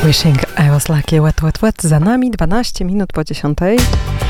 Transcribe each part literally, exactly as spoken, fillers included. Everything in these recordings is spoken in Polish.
Wishing I was lucky, wet, wet, wet. Za nami dwanaście minut po dziesiątej.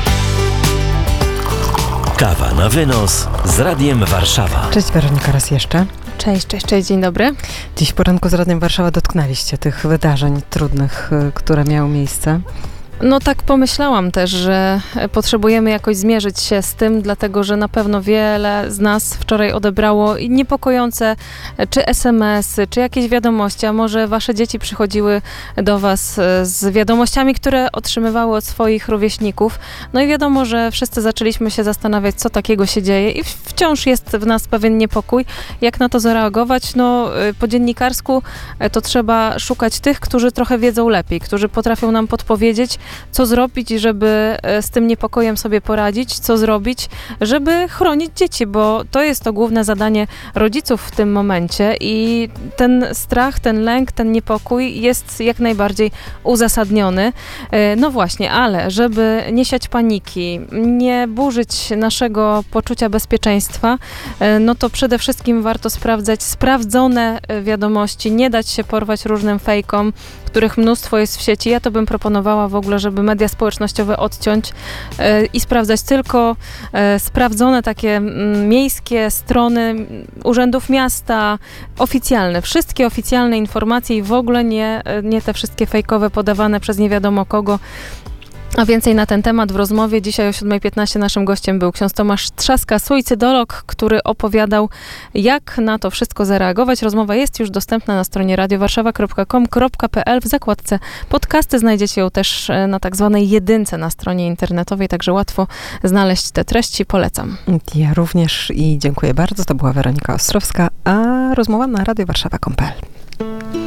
Kawa na wynos z Radiem Warszawa. Cześć Weronika raz jeszcze. Cześć, cześć, cześć, dzień dobry. Dziś w poranku z Radiem Warszawa dotknęliście tych wydarzeń trudnych, które miały miejsce. No tak pomyślałam też, że potrzebujemy jakoś zmierzyć się z tym, dlatego że na pewno wiele z nas wczoraj odebrało niepokojące czy es em esy, czy jakieś wiadomości, a może wasze dzieci przychodziły do was z wiadomościami, które otrzymywały od swoich rówieśników. No i wiadomo, że wszyscy zaczęliśmy się zastanawiać, co takiego się dzieje i wciąż jest w nas pewien niepokój. Jak na to zareagować? No po dziennikarsku to trzeba szukać tych, którzy trochę wiedzą lepiej, którzy potrafią nam podpowiedzieć, co zrobić, żeby z tym niepokojem sobie poradzić, co zrobić, żeby chronić dzieci, bo to jest to główne zadanie rodziców w tym momencie i ten strach, ten lęk, ten niepokój jest jak najbardziej uzasadniony. No właśnie, ale żeby nie siać paniki, nie burzyć naszego poczucia bezpieczeństwa, no to przede wszystkim warto sprawdzać sprawdzone wiadomości, nie dać się porwać różnym fejkom, których mnóstwo jest w sieci. Ja to bym proponowała w ogóle, żeby media społecznościowe odciąć e, i sprawdzać tylko e, sprawdzone takie m, miejskie strony urzędów miasta, oficjalne, wszystkie oficjalne informacje i w ogóle nie, nie te wszystkie fejkowe podawane przez nie wiadomo kogo. A więcej na ten temat w rozmowie dzisiaj o siódma piętnaście naszym gościem był ksiądz Tomasz Trzaska, suicydolog, który opowiadał, jak na to wszystko zareagować. Rozmowa jest już dostępna na stronie radiowarszawa kropka com kropka pe el. W zakładce podcasty znajdziecie ją też na tak zwanej jedynce na stronie internetowej, także łatwo znaleźć te treści. Polecam. Ja również i dziękuję bardzo. To była Weronika Ostrowska, a rozmowa na radiowarszawa kropka com kropka pe el.